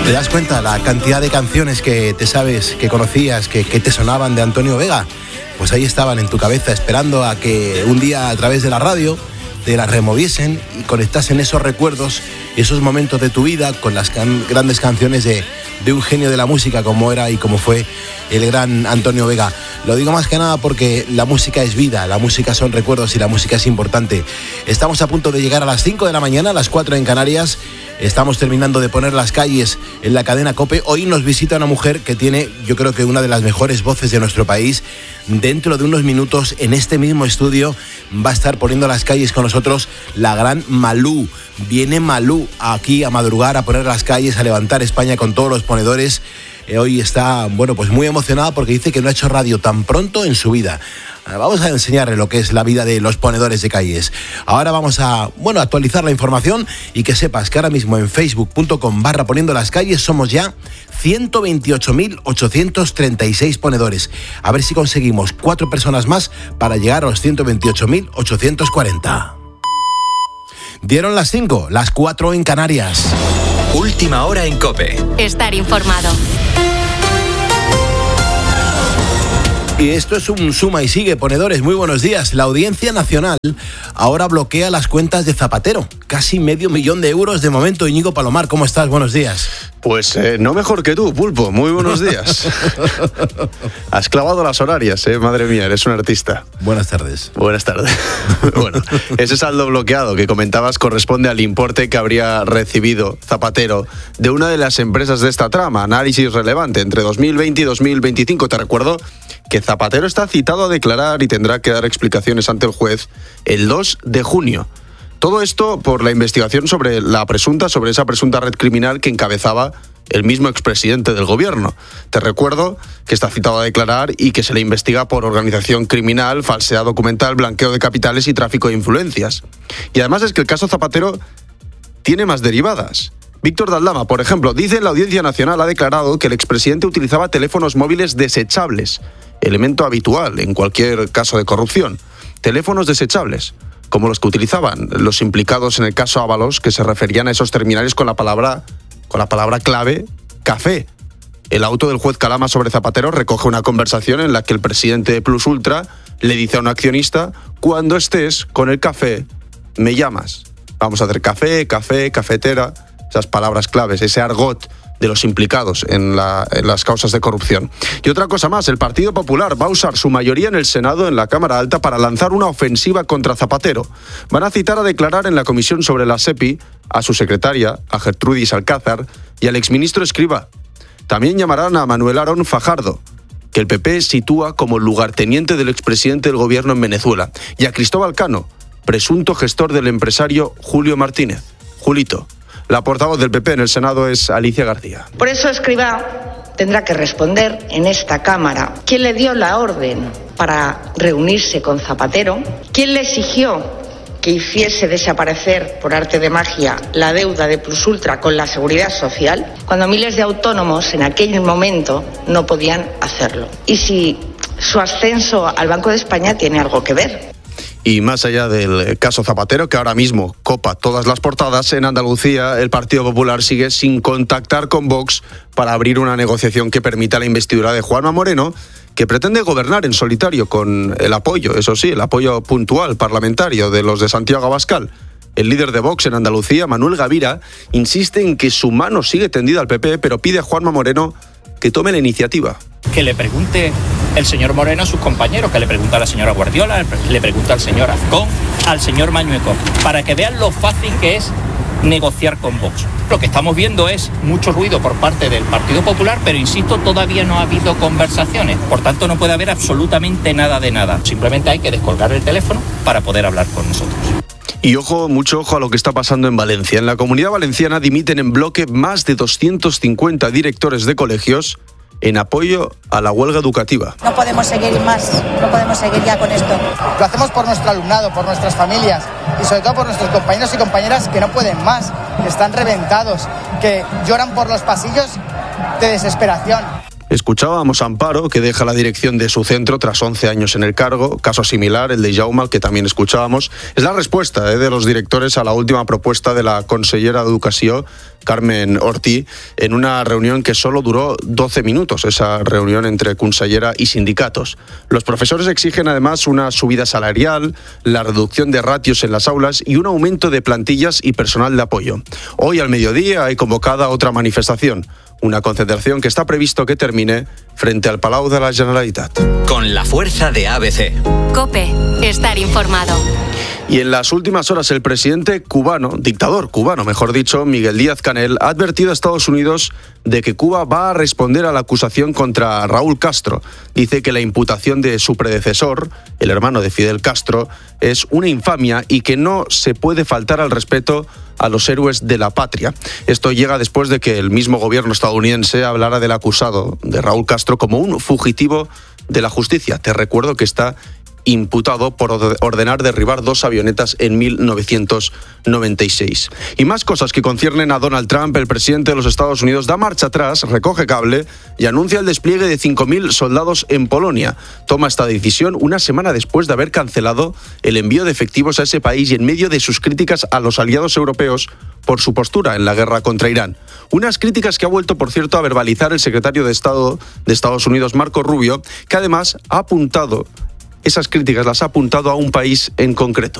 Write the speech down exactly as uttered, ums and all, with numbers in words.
¿Te das cuenta la cantidad de canciones que te sabes, que conocías, que, que te sonaban de Antonio Vega? Pues ahí estaban en tu cabeza, esperando a que un día a través de la radio te las removiesen y conectasen esos recuerdos, esos momentos de tu vida con las can- grandes canciones de, de un genio de la música como era y como fue el gran Antonio Vega. Lo digo más que nada porque la música es vida, la música son recuerdos y la música es importante. Estamos a punto de llegar a las cinco de la mañana, a las cuatro en Canarias. Estamos terminando de poner las calles en la cadena COPE. Hoy nos visita una mujer que tiene, yo creo que una de las mejores voces de nuestro país. Dentro de unos minutos, en este mismo estudio, va a estar poniendo las calles con nosotros la gran Malú. Viene Malú aquí a madrugar, a poner las calles, a levantar España con todos los ponedores. Eh, hoy está, bueno, pues muy emocionada porque dice que no ha hecho radio tan pronto en su vida. Vamos a enseñarle lo que es la vida de los ponedores de calles. Ahora vamos a, bueno, actualizar la información y que sepas que ahora mismo en facebook.com barra poniendo las calles somos ya ciento veintiocho mil ochocientos treinta y seis ponedores. A ver si conseguimos cuatro personas más para llegar a los ciento veintiocho mil ochocientos cuarenta. Dieron las cinco, las cuatro en Canarias. Última hora en COPE. Estar informado. Y esto es un suma y sigue, ponedores, muy buenos días. La Audiencia Nacional ahora bloquea las cuentas de Zapatero. Casi medio millón de euros de momento. Íñigo Palomar, ¿cómo estás? Buenos días. Pues eh, no mejor que tú, Pulpo. Muy buenos días. Has clavado las horarias, ¿eh? Madre mía, eres un artista. Buenas tardes. Buenas tardes. Bueno, ese saldo bloqueado que comentabas corresponde al importe que habría recibido Zapatero de una de las empresas de esta trama, Análisis Relevante, entre dos mil veinte y dos mil veinticinco. Te recuerdo que Zapatero está citado a declarar y tendrá que dar explicaciones ante el juez el dos de junio. Todo esto por la investigación sobre la presunta, sobre esa presunta red criminal que encabezaba el mismo expresidente del gobierno. Te recuerdo que está citado a declarar y que se le investiga por organización criminal, falsedad documental, blanqueo de capitales y tráfico de influencias. Y además es que el caso Zapatero tiene más derivadas. Víctor de Aldama, por ejemplo, dice en la Audiencia Nacional, ha declarado que el expresidente utilizaba teléfonos móviles desechables, elemento habitual en cualquier caso de corrupción. Teléfonos desechables, como los que utilizaban los implicados en el caso Ábalos, que se referían a esos terminales con la palabra, con la palabra clave, café. El auto del juez Calama sobre Zapatero recoge una conversación en la que el presidente de Plus Ultra le dice a un accionista: cuando estés con el café, me llamas. Vamos a hacer café, café, cafetera, esas palabras claves, ese argot de los implicados en, la, en las causas de corrupción. Y otra cosa más, el Partido Popular va a usar su mayoría en el Senado, en la Cámara Alta, para lanzar una ofensiva contra Zapatero. Van a citar a declarar en la comisión sobre la SEPI a su secretaria, a Gertrudis Alcázar, y al exministro Escrivá. También llamarán a Manuel Aarón Fajardo, que el P P sitúa como lugarteniente del expresidente del gobierno en Venezuela, y a Cristóbal Cano, presunto gestor del empresario Julio Martínez. Julito. La portavoz del P P en el Senado es Alicia García. Por eso Escrivá tendrá que responder en esta Cámara quién le dio la orden para reunirse con Zapatero, quién le exigió que hiciese desaparecer por arte de magia la deuda de Plus Ultra con la Seguridad Social, cuando miles de autónomos en aquel momento no podían hacerlo. Y si su ascenso al Banco de España tiene algo que ver. Y más allá del caso Zapatero, que ahora mismo copa todas las portadas, en Andalucía el Partido Popular sigue sin contactar con Vox para abrir una negociación que permita la investidura de Juanma Moreno, que pretende gobernar en solitario con el apoyo, eso sí, el apoyo puntual parlamentario de los de Santiago Abascal. El líder de Vox en Andalucía, Manuel Gavira, insiste en que su mano sigue tendida al P P, pero pide a Juanma Moreno que tome la iniciativa. Que le pregunte el señor Moreno a sus compañeros, que le pregunte a la señora Guardiola, le pregunte al señor Azcón, al señor Mañueco, para que vean lo fácil que es negociar con Vox. Lo que estamos viendo es mucho ruido por parte del Partido Popular, pero insisto, todavía no ha habido conversaciones. Por tanto, no puede haber absolutamente nada de nada. Simplemente hay que descolgar el teléfono para poder hablar con nosotros. Y ojo, mucho ojo a lo que está pasando en Valencia. En la Comunidad Valenciana dimiten en bloque más de doscientos cincuenta directores de colegios en apoyo a la huelga educativa. No podemos seguir más, no podemos seguir ya con esto. Lo hacemos por nuestro alumnado, por nuestras familias y sobre todo por nuestros compañeros y compañeras que no pueden más, que están reventados, que lloran por los pasillos de desesperación. Escuchábamos a Amparo, que deja la dirección de su centro tras once años en el cargo. Caso similar, el de Jaume, al que también escuchábamos. Es la respuesta eh, de los directores a la última propuesta de la consellera de Educación, Carmen Ortí, en una reunión que solo duró doce minutos, esa reunión entre consellera y sindicatos. Los profesores exigen además una subida salarial, la reducción de ratios en las aulas y un aumento de plantillas y personal de apoyo. Hoy al mediodía hay convocada otra manifestación, una concentración que está previsto que termine frente al Palau de la Generalitat. Con la fuerza de A B C. COPE, estar informado. Y en las últimas horas el presidente cubano, dictador cubano, mejor dicho, Miguel Díaz-Canel, ha advertido a Estados Unidos de que Cuba va a responder a la acusación contra Raúl Castro. Dice que la imputación de su predecesor, el hermano de Fidel Castro, es una infamia y que no se puede faltar al respeto a los héroes de la patria. Esto llega después de que el mismo gobierno estadounidense hablara del acusado de Raúl Castro como un fugitivo de la justicia. Te recuerdo que está imputado por ordenar derribar dos avionetas en mil novecientos noventa y seis. Y más cosas que conciernen a Donald Trump. El presidente de los Estados Unidos da marcha atrás, recoge cable y anuncia el despliegue de cinco mil soldados en Polonia. Toma esta decisión una semana después de haber cancelado el envío de efectivos a ese país y en medio de sus críticas a los aliados europeos por su postura en la guerra contra Irán. Unas críticas que ha vuelto, por cierto, a verbalizar el secretario de Estado de Estados Unidos, Marco Rubio, que además ha apuntado Esas críticas las ha apuntado a un país en concreto.